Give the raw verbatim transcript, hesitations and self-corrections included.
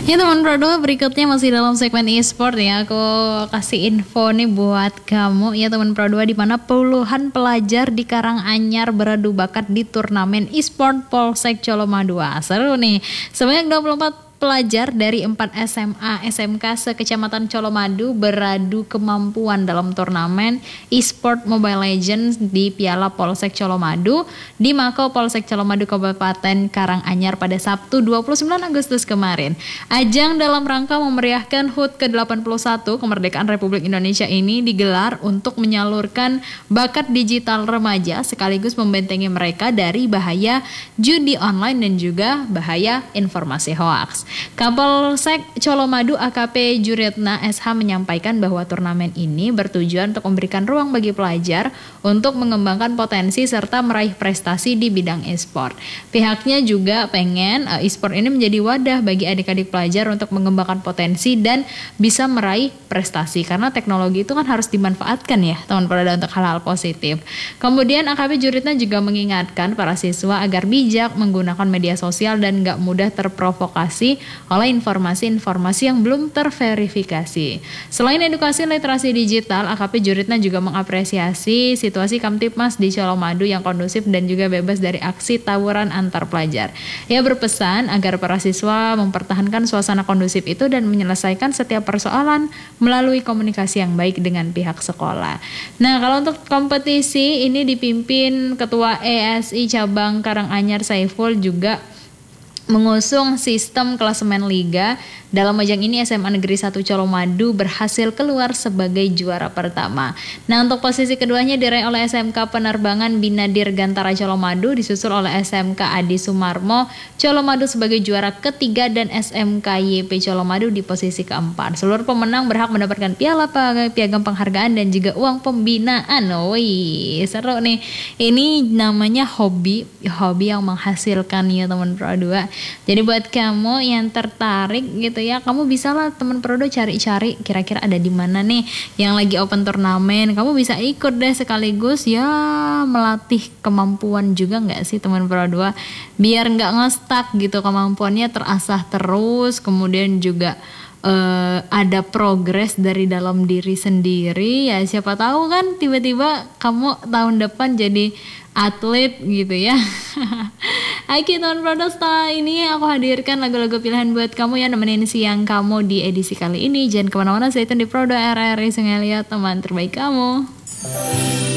Ya teman Prodo, berikutnya masih dalam segmen e-sport ya. Aku kasih info nih buat kamu ya teman Prodo, di mana puluhan pelajar di Karanganyar beradu bakat di turnamen e-sport Polsek Colomadu. Seru nih. Sebanyak dua puluh empat pelajar dari empat S M A S M K sekecamatan Colomadu beradu kemampuan dalam turnamen e-sport Mobile Legends di Piala Polsek Colomadu di Mako Polsek Colomadu Kabupaten Karanganyar pada Sabtu dua puluh sembilan Agustus kemarin. Ajang dalam rangka memeriahkan H U T ke delapan puluh satu kemerdekaan Republik Indonesia ini digelar untuk menyalurkan bakat digital remaja sekaligus membentengi mereka dari bahaya judi online dan juga bahaya informasi hoaks. Kapolsek Colomadu A K P Juretna S H menyampaikan bahwa turnamen ini bertujuan untuk memberikan ruang bagi pelajar untuk mengembangkan potensi serta meraih prestasi di bidang e-sport. Pihaknya juga pengen uh, e-sport ini menjadi wadah bagi adik-adik pelajar untuk mengembangkan potensi dan bisa meraih prestasi, karena teknologi itu kan harus dimanfaatkan ya teman-teman untuk hal-hal positif. Kemudian A K P Juretna juga mengingatkan para siswa agar bijak menggunakan media sosial dan gak mudah terprovokasi oleh informasi-informasi yang belum terverifikasi. Selain edukasi literasi digital, A K P Juretna juga mengapresiasi situasi Kamtipmas di Colomadu yang kondusif dan juga bebas dari aksi tawuran antar pelajar. Ia berpesan agar para siswa mempertahankan suasana kondusif itu dan menyelesaikan setiap persoalan melalui komunikasi yang baik dengan pihak sekolah. Nah, kalau untuk kompetisi ini dipimpin Ketua E S I Cabang Karanganyar Saiful, juga mengusung sistem klasemen liga. Dalam ajang ini S M A Negeri satu Colomadu berhasil keluar sebagai juara pertama. Nah, untuk posisi keduanya diraih oleh S M K Penerbangan Bina Dirgantara Colomadu, disusul oleh S M K Adi Sumarmo Colomadu sebagai juara ketiga dan S M K Y P Colomadu di posisi keempat. Seluruh pemenang berhak mendapatkan piala, piagam penghargaan dan juga uang pembinaan. Wih, seru nih. Ini namanya hobi, hobi yang menghasilkan ya teman Pro dua. Jadi buat kamu yang tertarik gitu ya, kamu bisa lah teman Prodo cari-cari kira-kira ada di mana nih yang lagi open turnamen. Kamu bisa ikut deh, sekaligus ya melatih kemampuan juga nggak sih teman Prodo, biar nggak ngestak gitu, kemampuannya terasah terus, kemudian juga Uh, ada progres dari dalam diri sendiri ya. Siapa tahu kan tiba-tiba kamu tahun depan jadi atlet gitu ya. Oke teman Prodo, setelah ini aku hadirkan lagu-lagu pilihan buat kamu ya, nemenin siang kamu di edisi kali ini. Jangan kemana-mana, stay tune di Prodo R R I Sungai Liat, teman terbaik kamu.